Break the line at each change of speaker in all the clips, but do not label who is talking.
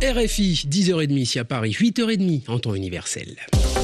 RFI, 10h30 ici à Paris, 8h30 en temps universel.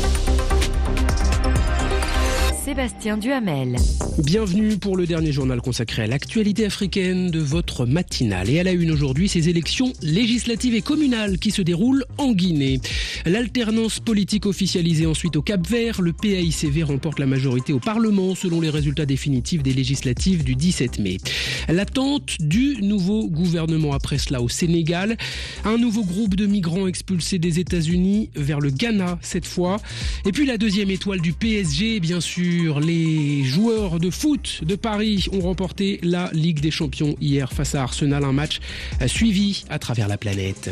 Sébastien Duhamel.
Bienvenue pour le dernier journal consacré à l'actualité africaine de votre matinale. Et à la une aujourd'hui, ces élections législatives et communales qui se déroulent en Guinée. L'alternance politique officialisée ensuite au Cap-Vert. Le PAICV remporte la majorité au Parlement selon les résultats définitifs des législatives du 17 mai. L'attente du nouveau gouvernement après cela au Sénégal. Un nouveau groupe de migrants expulsés des États-Unis vers le Ghana cette fois. Et puis la deuxième étoile du PSG, bien sûr. Les joueurs de foot de Paris ont remporté la Ligue des Champions hier face à Arsenal, un match suivi à travers la planète.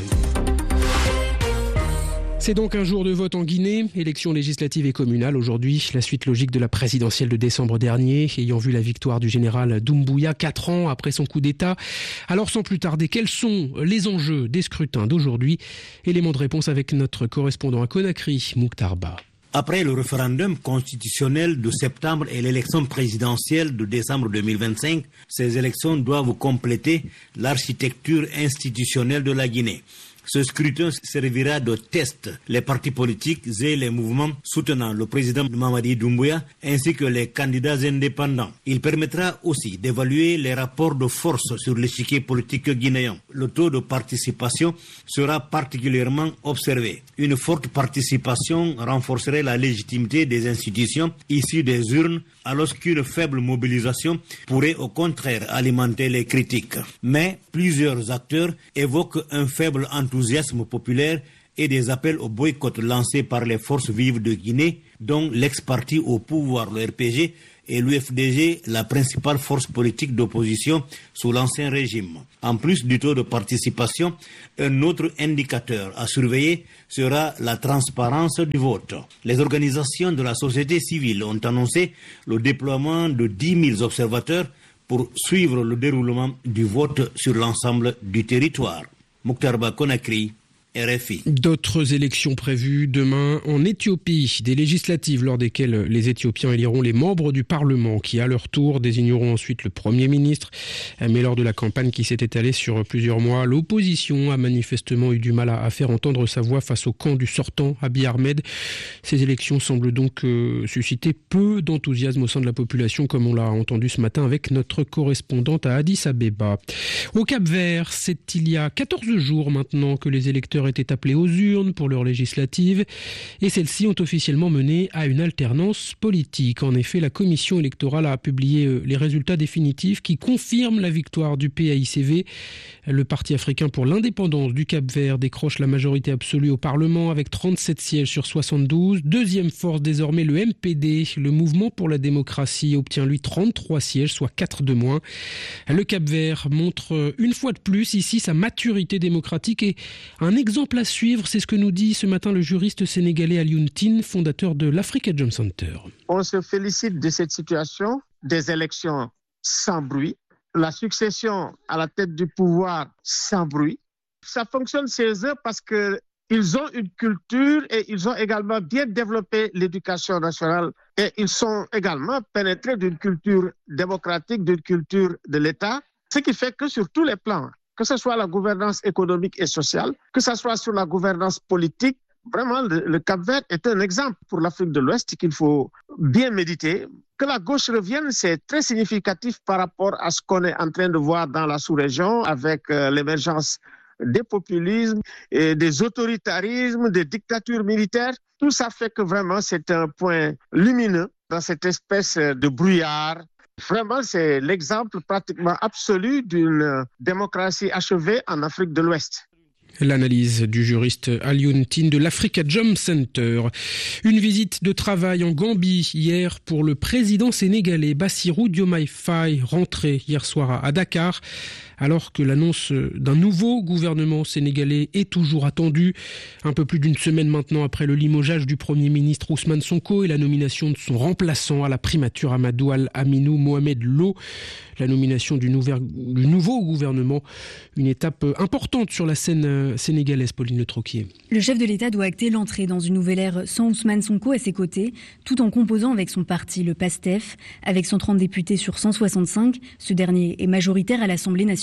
C'est donc un jour de vote en Guinée, élections législatives et communales. Aujourd'hui, la suite logique de la présidentielle de décembre dernier, ayant vu la victoire du général Doumbouya 4 ans après son coup d'État. Alors sans plus tarder, quels sont les enjeux des scrutins d'aujourd'hui? Élément de réponse avec notre correspondant à Conakry, Mokhtar Ba.
Après le référendum constitutionnel de septembre et l'élection présidentielle de décembre 2025, ces élections doivent compléter l'architecture institutionnelle de la Guinée. Ce scrutin servira de test les partis politiques et les mouvements soutenant le président Mamadi Doumbouya ainsi que les candidats indépendants. Il permettra aussi d'évaluer les rapports de force sur l'échiquier politique guinéen. Le taux de participation sera particulièrement observé. Une forte participation renforcerait la légitimité des institutions issues des urnes, alors qu'une faible mobilisation pourrait au contraire alimenter les critiques. Mais plusieurs acteurs évoquent un faible enthousiasme populaire et des appels au boycott lancés par les forces vives de Guinée, dont l'ex-parti au pouvoir, le RPG, et l'UFDG, la principale force politique d'opposition sous l'ancien régime. En plus du taux de participation, un autre indicateur à surveiller sera la transparence du vote. Les organisations de la société civile ont annoncé le déploiement de 10 000 observateurs pour suivre le déroulement du vote sur l'ensemble du territoire. Mokhtar Ba, Conakry, RFI.
D'autres élections prévues demain en Éthiopie, des législatives lors desquelles les Éthiopiens éliront les membres du Parlement qui, à leur tour, désigneront ensuite le Premier ministre. Mais lors de la campagne qui s'est étalée sur plusieurs mois, l'opposition a manifestement eu du mal à faire entendre sa voix face au camp du sortant, Abiy Ahmed. Ces élections semblent donc susciter peu d'enthousiasme au sein de la population, comme on l'a entendu ce matin avec notre correspondante à Addis Abeba. Au Cap-Vert, c'est il y a 14 jours maintenant que les électeurs étaient appelés aux urnes pour leurs législatives et celles-ci ont officiellement mené à une alternance politique. En effet, la commission électorale a publié les résultats définitifs qui confirment la victoire du PAICV. Le Parti africain pour l'indépendance du Cap-Vert décroche la majorité absolue au Parlement avec 37 sièges sur 72. Deuxième force désormais le MPD, le Mouvement pour la démocratie, obtient lui 33 sièges, soit 4 de moins. Le Cap-Vert montre une fois de plus ici sa maturité démocratique et un exemple à suivre, c'est ce que nous dit ce matin le juriste sénégalais Alioune Tine, fondateur de l'Africa Jom Center.
On se félicite de cette situation, des élections sans bruit, la succession à la tête du pouvoir sans bruit. Ça fonctionne chez eux parce qu'ils ont une culture et ils ont également bien développé l'éducation nationale et ils sont également pénétrés d'une culture démocratique, d'une culture de l'État, ce qui fait que sur tous les plans, que ce soit la gouvernance économique et sociale, que ce soit sur la gouvernance politique, vraiment le Cap-Vert est un exemple pour l'Afrique de l'Ouest qu'il faut bien méditer. Que la gauche revienne, c'est très significatif par rapport à ce qu'on est en train de voir dans la sous-région avec l'émergence des populismes, et des autoritarismes, des dictatures militaires. Tout ça fait que vraiment c'est un point lumineux dans cette espèce de brouillard. Vraiment, c'est l'exemple pratiquement absolu d'une démocratie achevée en Afrique de l'Ouest.
L'analyse du juriste Alioune Tine de l'Africa Jom Center. Une visite de travail en Gambie hier pour le président sénégalais Bassirou Diomaye Faye, rentré hier soir à Dakar. Alors que l'annonce d'un nouveau gouvernement sénégalais est toujours attendue, un peu plus d'une semaine maintenant après le limogeage du Premier ministre Ousmane Sonko et la nomination de son remplaçant à la primature Amadou Al-Aminou Mohamed Lo. La nomination du nouveau gouvernement, une étape importante sur la scène sénégalaise, Pauline Le Troquier.
Le chef de l'État doit acter l'entrée dans une nouvelle ère sans Ousmane Sonko à ses côtés, tout en composant avec son parti, le PASTEF. Avec 130 députés sur 165, ce dernier est majoritaire à l'Assemblée nationale.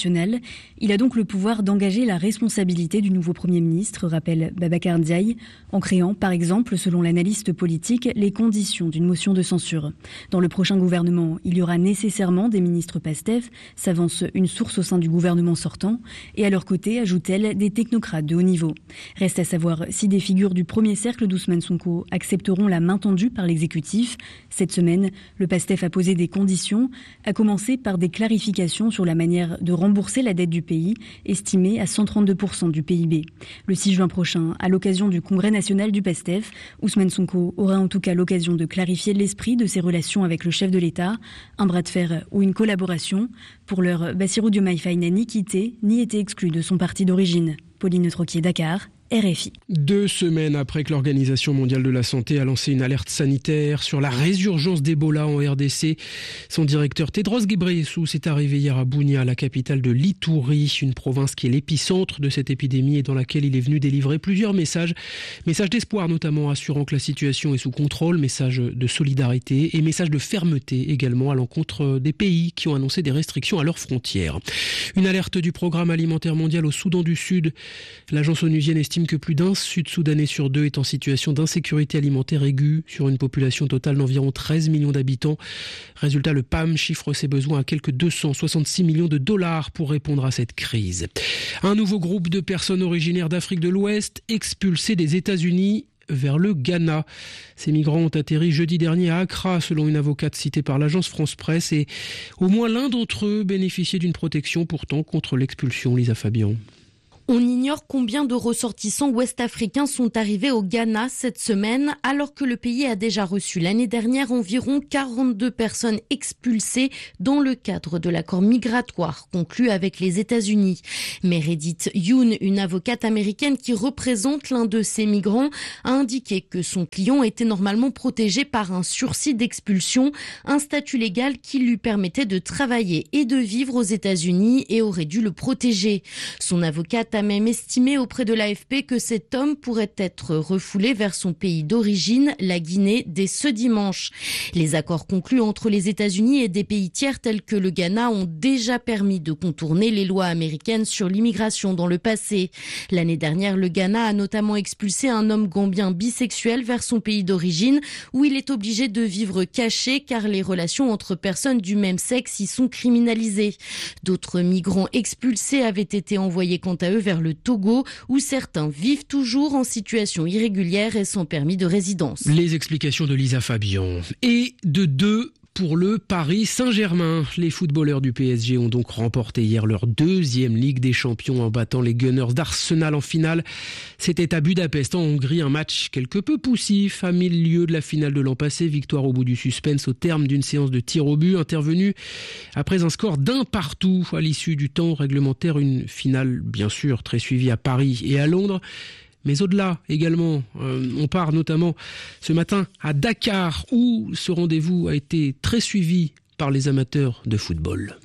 national. Il a donc le pouvoir d'engager la responsabilité du nouveau Premier ministre, rappelle Babacar Ndiaye, en créant, par exemple, selon l'analyste politique, les conditions d'une motion de censure. Dans le prochain gouvernement, il y aura nécessairement des ministres PASTEF, s'avance une source au sein du gouvernement sortant, et à leur côté, ajoute-t-elle, des technocrates de haut niveau. Reste à savoir si des figures du premier cercle d'Ousmane Sonko accepteront la main tendue par l'exécutif. Cette semaine, le PASTEF a posé des conditions, à commencer par des clarifications sur la manière de rembourser la dette du pays, estimée à 132% du PIB. Le 6 juin prochain, à l'occasion du congrès national du PASTEF, Ousmane Sonko aura en tout cas l'occasion de clarifier l'esprit de ses relations avec le chef de l'État, un bras de fer ou une collaboration. Pour l'heure, Bassirou Diomaye Faye n'a ni quitté, ni été exclu de son parti d'origine. Pauline Troquier, Dakar. RFI.
2 semaines après que l'Organisation mondiale de la santé a lancé une alerte sanitaire sur la résurgence d'Ebola en RDC, son directeur Tedros Ghebreyesus est arrivé hier à Bunia, la capitale de l'Ituri, une province qui est l'épicentre de cette épidémie et dans laquelle il est venu délivrer plusieurs messages d'espoir notamment, assurant que la situation est sous contrôle, messages de solidarité et messages de fermeté également à l'encontre des pays qui ont annoncé des restrictions à leurs frontières. Une alerte du Programme alimentaire mondial au Soudan du Sud. L'agence onusienne estime que plus d'un Sud-Soudanais sur 2 est en situation d'insécurité alimentaire aiguë sur une population totale d'environ 13 millions d'habitants. Résultat, le PAM chiffre ses besoins à quelques 266 millions de dollars pour répondre à cette crise. Un nouveau groupe de personnes originaires d'Afrique de l'Ouest expulsées des États-Unis vers le Ghana. Ces migrants ont atterri jeudi dernier à Accra, selon une avocate citée par l'agence France Presse, et au moins l'un d'entre eux bénéficiait d'une protection pourtant contre l'expulsion. Lisa Fabian.
On ignore combien de ressortissants ouest-africains sont arrivés au Ghana cette semaine, alors que le pays a déjà reçu l'année dernière environ 42 personnes expulsées dans le cadre de l'accord migratoire conclu avec les États-Unis. Meredith Yoon, une avocate américaine qui représente l'un de ces migrants, a indiqué que son client était normalement protégé par un sursis d'expulsion, un statut légal qui lui permettait de travailler et de vivre aux États-Unis et aurait dû le protéger. Son avocate a même estimé auprès de l'AFP que cet homme pourrait être refoulé vers son pays d'origine, la Guinée, dès ce dimanche. Les accords conclus entre les États-Unis et des pays tiers tels que le Ghana ont déjà permis de contourner les lois américaines sur l'immigration dans le passé. L'année dernière, le Ghana a notamment expulsé un homme gambien bisexuel vers son pays d'origine, où il est obligé de vivre caché car les relations entre personnes du même sexe y sont criminalisées. D'autres migrants expulsés avaient été envoyés quant à eux vers le Togo, où certains vivent toujours en situation irrégulière et sans permis de résidence.
Les explications de Lisa Fabian. Et de 2 pour le Paris Saint-Germain. Les footballeurs du PSG ont donc remporté hier leur 2e Ligue des Champions en battant les Gunners d'Arsenal en finale. C'était à Budapest en Hongrie, un match quelque peu poussif à 1000 lieues de la finale de l'an passé. Victoire au bout du suspense au terme d'une séance de tir au but intervenue après un score d'1 partout à l'issue du temps réglementaire. Une finale bien sûr très suivie à Paris et à Londres. Mais au-delà également, on part notamment ce matin à Dakar où ce rendez-vous a été très suivi par les amateurs de football.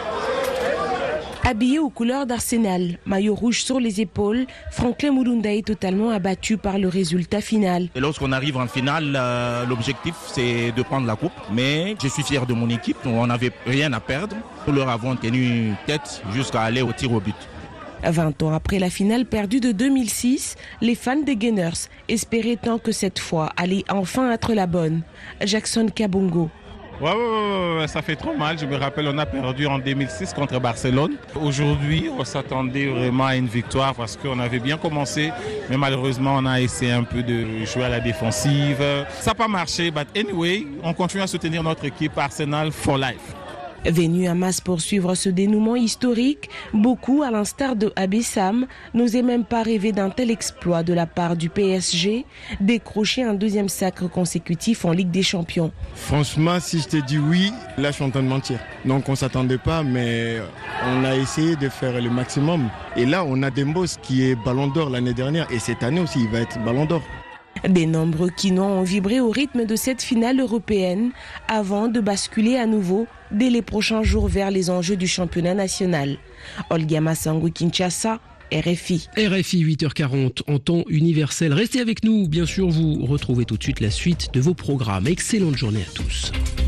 Habillé aux couleurs d'Arsenal, maillot rouge sur les épaules, Franklin Mulunda est totalement abattu par le résultat final.
Et lorsqu'on arrive en finale, l'objectif c'est de prendre la coupe. Mais je suis fier de mon équipe, on n'avait rien à perdre. Nous leur avons tenu tête jusqu'à aller au tir au but.
20 ans après la finale perdue de 2006, les fans des Gunners espéraient tant que cette fois allait enfin être la bonne. Jackson Kabongo.
Ouais, ça fait trop mal. Je me rappelle, on a perdu en 2006 contre Barcelone. Aujourd'hui, on s'attendait vraiment à une victoire parce qu'on avait bien commencé. Mais malheureusement, on a essayé un peu de jouer à la défensive. Ça n'a pas marché, but anyway, on continue à soutenir notre équipe Arsenal for life.
Venu en masse pour suivre ce dénouement historique, beaucoup, à l'instar de Abissam, n'osaient même pas rêver d'un tel exploit de la part du PSG, décrocher un 2e sacre consécutif en Ligue des Champions.
Franchement, si je te dis oui, là je suis en train de mentir. Donc on ne s'attendait pas, mais on a essayé de faire le maximum. Et là, on a Dembos qui est Ballon d'Or l'année dernière, et cette année aussi, il va être Ballon d'Or.
Des nombreux Quinois ont vibré au rythme de cette finale européenne avant de basculer à nouveau dès les prochains jours vers les enjeux du championnat national. Olga Massango, Kinshasa, RFI.
RFI 8h40 en temps universel. Restez avec nous, bien sûr, vous retrouvez tout de suite la suite de vos programmes. Excellente journée à tous.